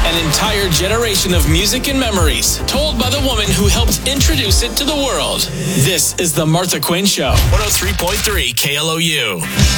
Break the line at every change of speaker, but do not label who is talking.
An entire generation of music and memories told by the woman who helped introduce it to the world. This is The Martha Quinn Show. 103.3 KLOU.